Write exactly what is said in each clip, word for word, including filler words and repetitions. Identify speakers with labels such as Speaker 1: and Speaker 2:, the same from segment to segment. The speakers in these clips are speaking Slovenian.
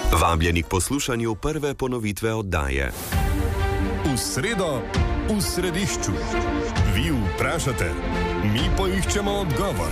Speaker 1: Vabljeni k poslušanju prve ponovitve oddaje.
Speaker 2: V sredo, v središču. Vi vprašate, mi poiščemo odgovor.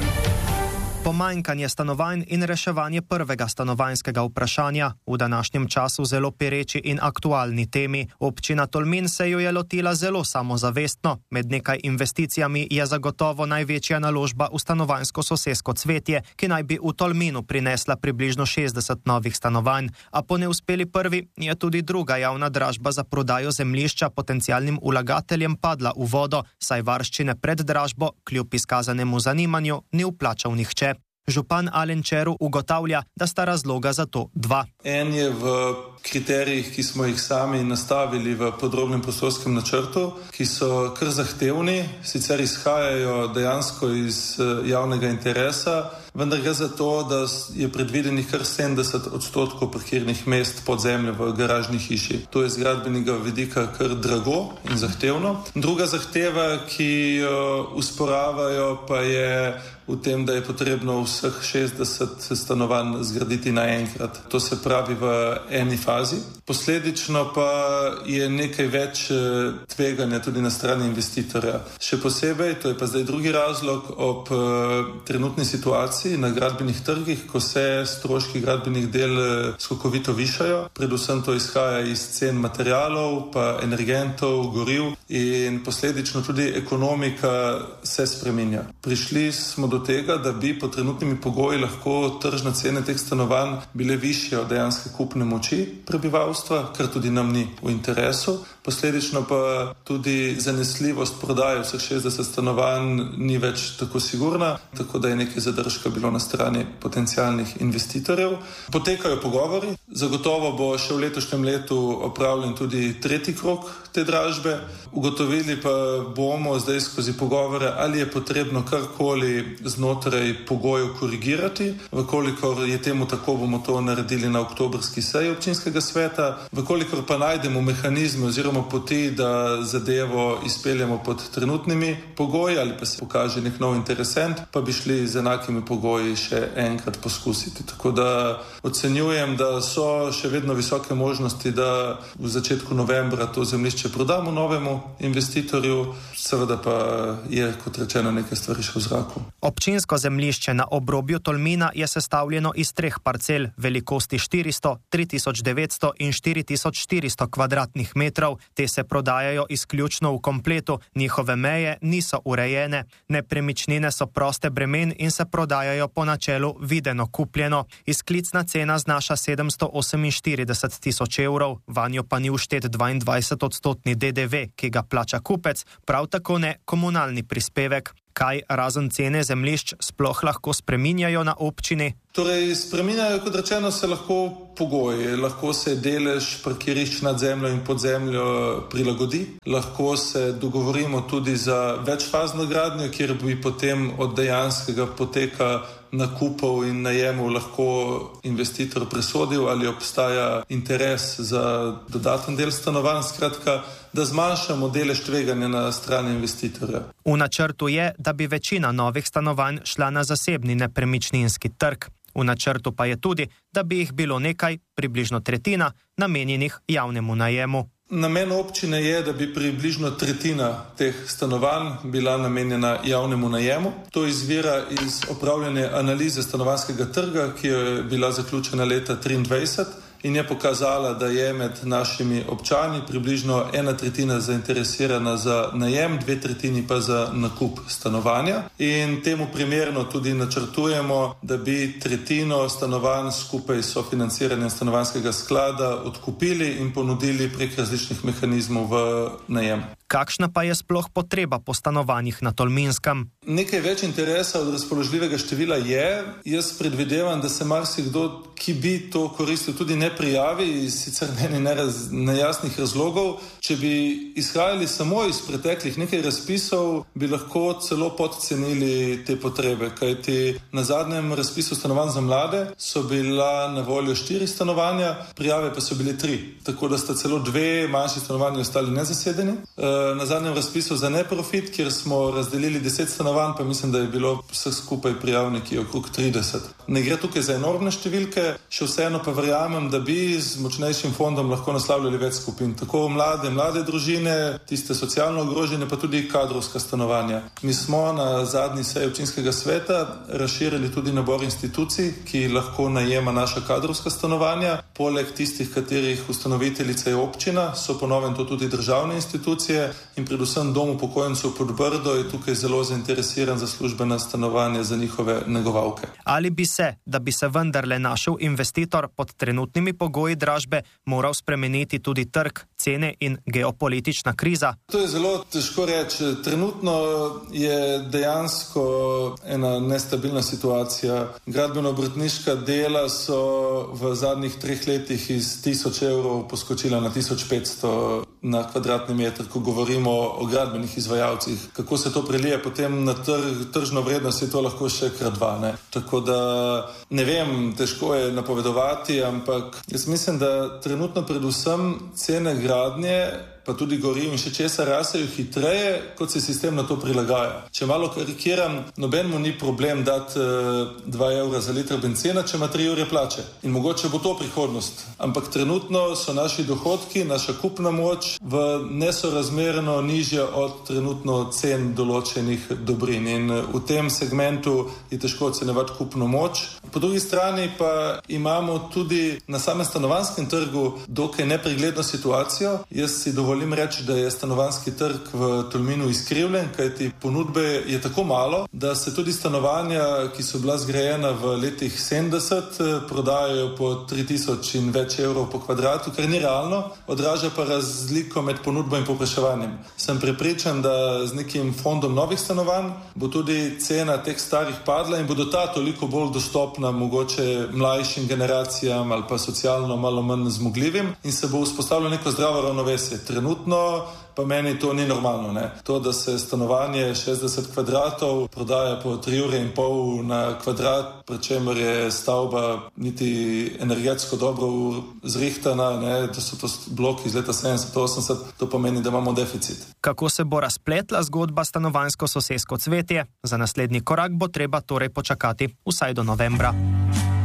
Speaker 3: Pomanjkanje stanovanj in reševanje prvega stanovanjskega vprašanja v današnjem času zelo pereči in aktualni temi. Občina Tolmin se jo je lotila zelo samozavestno. Med nekaj investicijami je zagotovo največja naložba v stanovanjsko sosesko Cvetje, ki naj bi v Tolminu prinesla približno šestdeset novih stanovanj. A po neuspeli prvi je tudi druga javna dražba za prodajo zemljišča potencialnim vlagateljem padla v vodo, saj varščine pred dražbo kljub izkazanemu zanimanju ni vplačal nihče. Župan Alen Čeru ugotavlja, da sta razloga za to dva.
Speaker 4: En je v kriterijih, ki smo jih sami nastavili v podrobnem prostorskem načrtu, ki so kar zahtevni, sicer izhajajo dejansko iz javnega interesa, vendar gre za to, da je predvidenih kar sedemdeset odstotkov parkirnih mest pod zemljo v garažni hiši. To je z gradbenega vidika kar drago in zahtevno. Druga zahteva, ki jo usporavajo, pa je v tem, da je potrebno vseh šestdeset stanovanj zgraditi naenkrat. To se pravi v eni fazi. Posledično pa je nekaj več tveganja tudi na strani investitorja. Še posebej, to je pa zdaj drugi razlog, ob trenutni situaciji na gradbenih trgih, ko se stroški gradbenih del skokovito višajo. Predvsem to izhaja iz cen materialov, pa energentov, goriv in posledično tudi ekonomika se spreminja. Prišli smo do tega, da bi po trenutnimi pogoji lahko tržne cene teh stanovanj bile višje od dejanske kupne moči prebivalstva, kar tudi nam ni v interesu. Posledično pa tudi zanesljivost prodaje vseh šestdeset stanovanj ni več tako sigurna, tako da je nekaj zadržka bilo na strani potencialnih investitorjev. Potekajo pogovori, zagotovo bo še v letošnjem letu opravljen tudi tretji krog te dražbe. Ugotovili pa bomo zdaj skozi pogovore, ali je potrebno karkoli znotraj pogojev korigirati. Vkolikor je temu tako, bomo to naredili na oktobrski seji občinskega sveta. Vkolikor pa najdemo mehanizme oziroma poti, da zadevo izpeljemo pod trenutnimi pogoji ali pa se pokaže nek nov interesent, pa bi šli z enakimi pogoji še enkrat poskusiti. Tako da ocenjujem, da so še vedno visoke možnosti, da v začetku novembra to zemljišče prodamo novemu investitorju, seveda pa je, kot rečeno, nekaj stvari še v zraku.
Speaker 3: Občinsko zemljišče na obrobju Tolmina je sestavljeno iz treh parcel velikosti štiristo, tri tisoč devetsto in štiri tisoč štiristo kvadratnih metrov. Te se prodajajo izključno v kompletu, njihove meje niso urejene. Nepremičnine so proste bremen in se prodajajo po načelu videno kupljeno. Izklicna cena znaša sedemsto oseminštirideset tisoč evrov, vanjo pa ni vštet dvaindvajset odstotni D D V, ki ga plača kupec, prav tako ne komunalni prispevek. Kaj razen cene zemljišč sploh lahko spreminjajo na občini?
Speaker 4: Torej, spreminjajo, kot rečeno, se lahko pogoji. Lahko se delež parkirišč nad zemljo in pod zemljo prilagodi. Lahko se dogovorimo tudi za večfazno gradnjo, kjer bi potem od dejanskega poteka nakupov in najemov lahko investitor presodil, ali obstaja interes za dodaten del stanovanj. Skratka, da zmanjšamo delež tveganja na strani investitorja.
Speaker 3: V načrtu je, da bi večina novih stanovanj šla na zasebni nepremičninski trg. V načrtu pa je tudi, da bi jih bilo nekaj, približno tretjina, namenjenih javnemu najemu.
Speaker 4: Namen občine je, da bi približno tretjina teh stanovanj bila namenjena javnemu najemu. To izvira iz opravljene analize stanovanjskega trga, ki je bila zaključena leta triindvajset in je pokazala, da je med našimi občani približno ena tretjina zainteresirana za najem, dve tretjini pa za nakup stanovanja. In temu primerno tudi načrtujemo, da bi tretjino stanovanj skupaj s sofinanciranjem stanovanjskega sklada odkupili in ponudili prek različnih mehanizmov v najem.
Speaker 3: Kakšna pa je sploh potreba po stanovanjih na Tolminskem?
Speaker 4: Nekaj več interesa od razpoložljivega števila je. Jaz predvidevam, da se marsikdo, ki bi to koristil, tudi ne prijavi iz sicer meni neraz, nejasnih razlogov. Če bi izhajali samo iz preteklih nekaj razpisov, bi lahko celo podcenili te potrebe, kajti na zadnjem razpisu stanovanj za mlade so bila na voljo štiri stanovanja, prijave pa so bile tri, tako da sta celo dve manjši stanovanji ostali nezasedeni. Na zadnjem razpisu za neprofit, kjer smo razdelili deset stanovanj, pa mislim, da je bilo vseh skupaj prijavniki okrog trideset. Ne gre tukaj za enormne številke, druge, še vseeno pa verjamem, da bi z močnejšim fondom lahko naslavljali več skupin. Tako mlade, mlade družine, tiste socialno ogrožene, pa tudi kadrovska stanovanja. Mi smo na zadnji seji občinskega sveta razširili tudi nabor institucij, ki lahko najema naša kadrovska stanovanja. Poleg tistih, katerih ustanoviteljica je občina, so po novem to tudi državne institucije in predvsem Dom upokojencev Podbrdo je tukaj zelo zainteresiran za službena stanovanja za njihove negovalke.
Speaker 3: Ali bi se, da bi se vendarle našel investitor pod trenutnimi pogoji dražbe, moral spremeniti tudi trg, cene in geopolitična kriza?
Speaker 4: To je zelo težko reči. Trenutno je dejansko ena nestabilna situacija. Gradbeno-obrtniška dela so v zadnjih treh letih iz tisoč evrov poskočila na tisoč petsto na kvadratni meter, ko govorimo o gradbenih izvajalcih. Kako se to prelije potem na trg, tržno vrednost, je to lahko še krat dva, ne? Tako da ne vem, težko je napovedovati, ampak jaz mislim, da trenutno predvsem cene gradnje pa tudi goriv in še česa rasejo hitreje, kot se sistem na to prilagaja. Če malo karikiram, nobenemu ni problem dati dva evra za liter benzina, če ima tri evre plače. In mogoče bo to prihodnost. Ampak trenutno so naši dohodki, naša kupna moč v nesorazmerno nižja od trenutno cen določenih dobrin. In v tem segmentu je težko ocenjevati kupno moč. Po drugi strani pa imamo tudi na samem stanovanjskem trgu dokaj nepregledno situacijo. Jaz si dovoljim Volim reči, da je stanovanjski trg v Tolminu izkrivljen, kajti ponudbe je tako malo, da se tudi stanovanja, ki so bila zgrajena v letih sedemdeset, prodajajo po tri tisoč in več evrov po kvadratu, kar ni realno, odraža pa razliko med ponudbo in povpraševanjem. Sem prepričan, da z nekim fondom novih stanovanj bo tudi cena teh starih padla in bodo ta toliko bolj dostopna mogoče mlajšim generacijam ali pa socialno malo manj zmogljivim in se bo vzpostavilo neko zdravo ravnovesje. Trenutno pa meni to ni normalno, ne. To, da se stanovanje šestdeset kvadratov prodaja po tri ure in pol na kvadrat, pri čemer je stavba niti energetsko dobro zrihtana, ne, da so to bloki iz leta sedemdeset osemdeset, to pomeni, da imamo deficit.
Speaker 3: Kako se bo razpletla zgodba stanovanjsko sosesko cvetje? Za naslednji korak bo treba torej počakati vsaj do novembra.